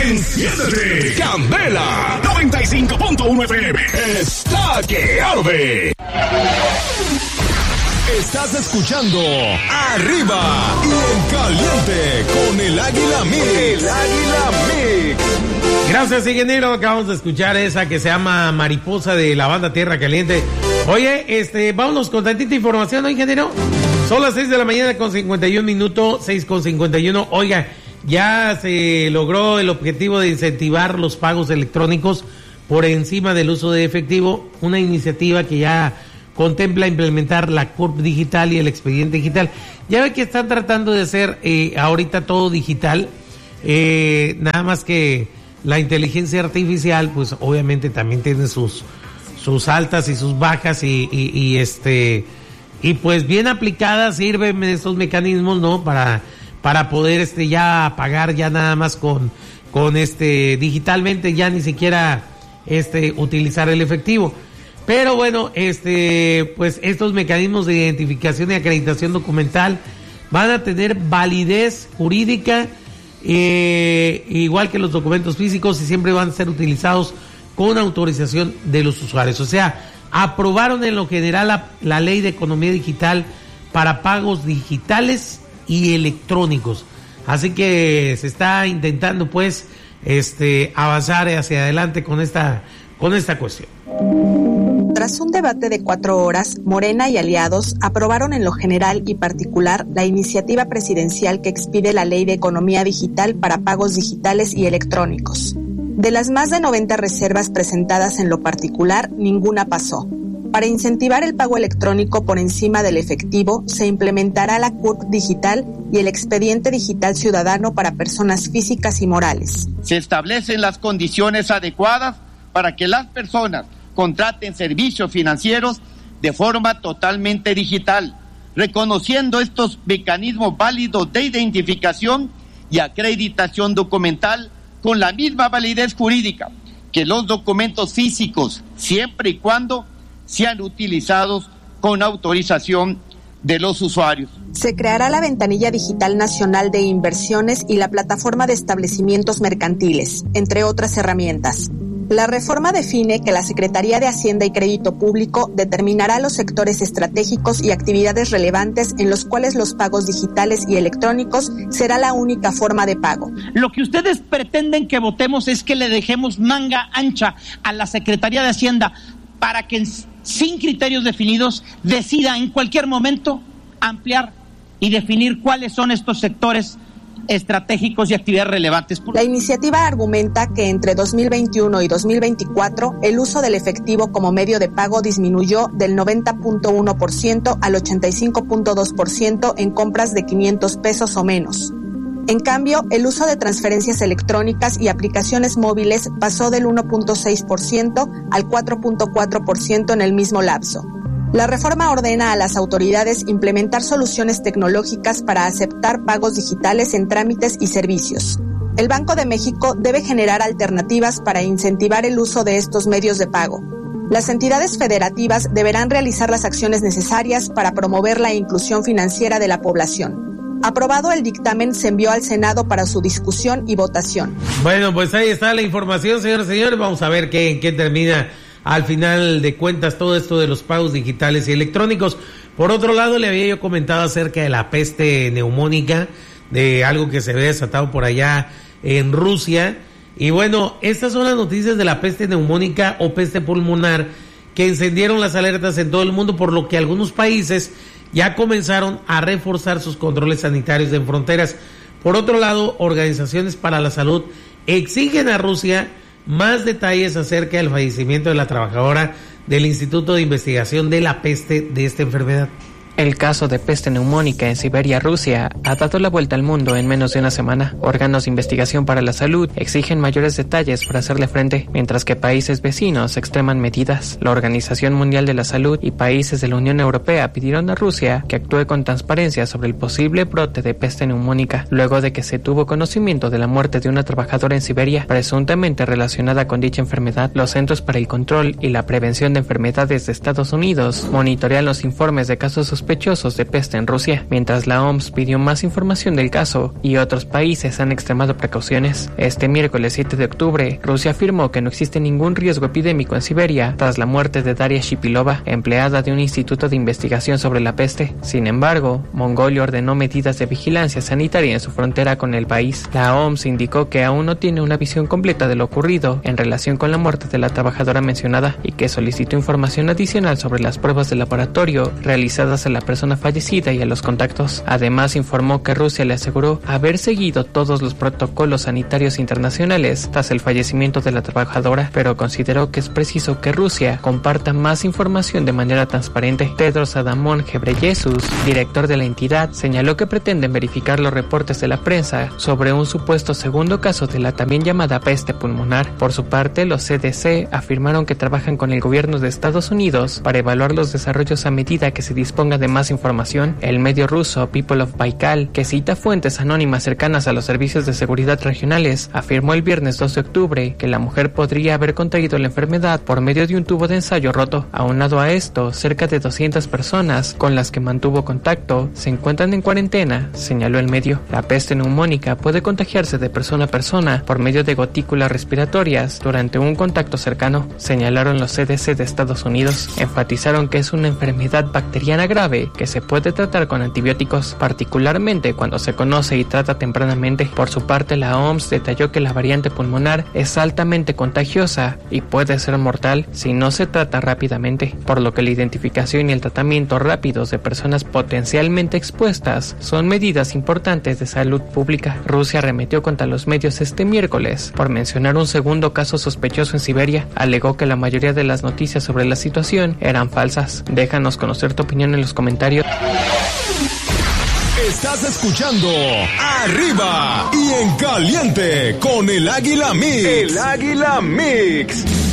Enciéndete, Candela 95.1 FM está que arde. Estás escuchando Arriba y en Caliente con el Águila Mix. El Águila Mix. Gracias, ingeniero. Acabamos de escuchar esa que se llama Mariposa de la banda Tierra Caliente. Oye, vámonos con tantita información, ¿no, ingeniero? Son las 6 de la mañana con 51 minutos, 6:51. Oiga, ya se logró el objetivo de incentivar los pagos electrónicos por encima del uso de efectivo, una iniciativa que ya contempla implementar la CURP digital y el expediente digital. Ya ve que están tratando de hacer ahorita todo digital, nada más que la inteligencia artificial, pues obviamente también tiene sus altas y sus bajas y pues bien aplicadas sirven estos mecanismos, ¿no? Para poder ya pagar ya nada más con digitalmente, ya ni siquiera utilizar el efectivo. Pero bueno, pues estos mecanismos de identificación y acreditación documental van a tener validez jurídica, igual que los documentos físicos, y siempre van a ser utilizados con autorización de los usuarios. O sea, aprobaron en lo general la ley de economía digital para pagos digitales y electrónicos. Así que se está intentando pues avanzar hacia adelante con esta cuestión. Tras un debate de 4 horas, Morena y aliados aprobaron en lo general y particular la iniciativa presidencial que expide la Ley de Economía Digital para pagos digitales y electrónicos. De las más de 90 reservas presentadas en lo particular, ninguna pasó. Para incentivar el pago electrónico por encima del efectivo, se implementará la CURP digital y el expediente digital ciudadano para personas físicas y morales. Se establecen las condiciones adecuadas para que las personas contraten servicios financieros de forma totalmente digital, reconociendo estos mecanismos válidos de identificación y acreditación documental con la misma validez jurídica que los documentos físicos, siempre y cuando sean utilizados con autorización de los usuarios. Se creará la Ventanilla Digital Nacional de Inversiones y la Plataforma de Establecimientos Mercantiles, entre otras herramientas. La reforma define que la Secretaría de Hacienda y Crédito Público determinará los sectores estratégicos y actividades relevantes en los cuales los pagos digitales y electrónicos será la única forma de pago. Lo que ustedes pretenden que votemos es que le dejemos manga ancha a la Secretaría de Hacienda para que sin criterios definidos decida en cualquier momento ampliar y definir cuáles son estos sectores estratégicos y actividades relevantes. La iniciativa argumenta que entre 2021 y 2024 el uso del efectivo como medio de pago disminuyó del 90.1% al 85.2% en compras de 500 pesos o menos. En cambio, el uso de transferencias electrónicas y aplicaciones móviles pasó del 1.6% al 4.4% en el mismo lapso. La reforma ordena a las autoridades implementar soluciones tecnológicas para aceptar pagos digitales en trámites y servicios. El Banco de México debe generar alternativas para incentivar el uso de estos medios de pago. Las entidades federativas deberán realizar las acciones necesarias para promover la inclusión financiera de la población. Aprobado el dictamen, se envió al Senado para su discusión y votación. Bueno, pues ahí está la información, señores y señores. Vamos a ver en qué termina al final de cuentas todo esto de los pagos digitales y electrónicos. Por otro lado, le había yo comentado acerca de la peste neumónica, de algo que se ve desatado por allá en Rusia. Y bueno, estas son las noticias de la peste neumónica o peste pulmonar que encendieron las alertas en todo el mundo, por lo que algunos países ya comenzaron a reforzar sus controles sanitarios en fronteras. Por otro lado, organizaciones para la salud exigen a Rusia más detalles acerca del fallecimiento de la trabajadora del Instituto de Investigación de la Peste de esta enfermedad. El caso de peste neumónica en Siberia, Rusia, ha dado la vuelta al mundo en menos de una semana. Órganos de investigación para la salud exigen mayores detalles para hacerle frente, mientras que países vecinos extreman medidas. La Organización Mundial de la Salud y países de la Unión Europea pidieron a Rusia que actúe con transparencia sobre el posible brote de peste neumónica, luego de que se tuvo conocimiento de la muerte de una trabajadora en Siberia, presuntamente relacionada con dicha enfermedad. Los Centros para el Control y la Prevención de Enfermedades de Estados Unidos monitorean los informes de casos sospechosos sospechosos de peste en Rusia, mientras la OMS pidió más información del caso y otros países han extremado precauciones. Este miércoles 7 de octubre, Rusia afirmó que no existe ningún riesgo epidémico en Siberia tras la muerte de Daria Shipilova, empleada de un instituto de investigación sobre la peste. Sin embargo, Mongolia ordenó medidas de vigilancia sanitaria en su frontera con el país. La OMS indicó que aún no tiene una visión completa de lo ocurrido en relación con la muerte de la trabajadora mencionada y que solicitó información adicional sobre las pruebas de laboratorio realizadas a la persona fallecida y a los contactos. Además, informó que Rusia le aseguró haber seguido todos los protocolos sanitarios internacionales tras el fallecimiento de la trabajadora, pero consideró que es preciso que Rusia comparta más información de manera transparente. Tedros Adhanom Ghebreyesus, director de la entidad, señaló que pretenden verificar los reportes de la prensa sobre un supuesto segundo caso de la también llamada peste pulmonar. Por su parte, los CDC afirmaron que trabajan con el gobierno de Estados Unidos para evaluar los desarrollos a medida que se disponga de más información. El medio ruso People of Baikal, que cita fuentes anónimas cercanas a los servicios de seguridad regionales, afirmó el viernes 2 de octubre que la mujer podría haber contraído la enfermedad por medio de un tubo de ensayo roto. Aunado a esto, cerca de 200 personas con las que mantuvo contacto se encuentran en cuarentena, señaló el medio. La peste neumónica puede contagiarse de persona a persona por medio de gotículas respiratorias durante un contacto cercano, señalaron los CDC de Estados Unidos. Enfatizaron que es una enfermedad bacteriana grave que se puede tratar con antibióticos, particularmente cuando se conoce y trata tempranamente. Por su parte, la OMS detalló que la variante pulmonar es altamente contagiosa y puede ser mortal si no se trata rápidamente, por lo que la identificación y el tratamiento rápidos de personas potencialmente expuestas son medidas importantes de salud pública. Rusia arremetió contra los medios este miércoles por mencionar un segundo caso sospechoso en Siberia. Alegó que la mayoría de las noticias sobre la situación eran falsas. Déjanos conocer tu opinión en los comentarios. Estás escuchando Arriba y en Caliente con el Águila Mix. El Águila Mix.